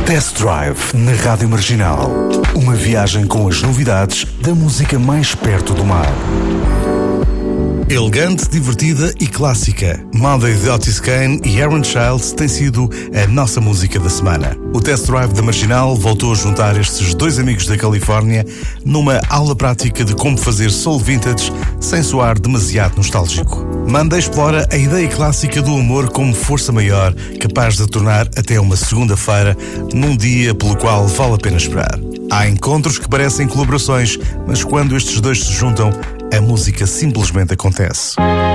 Test Drive na Rádio Marginal. Uma viagem com as novidades da música mais perto do mar. Elegante, divertida e clássica, Monday de Otis Kane e Aaron Childs tem sido a nossa música da semana. O Test Drive da Marginal voltou a juntar estes dois amigos da Califórnia numa aula prática de como fazer soul vintage sem soar demasiado nostálgico. Monday explora a ideia clássica do amor como força maior, capaz de tornar até uma segunda-feira num dia pelo qual vale a pena esperar. Há encontros que parecem colaborações, mas quando estes dois se juntam, a música simplesmente acontece.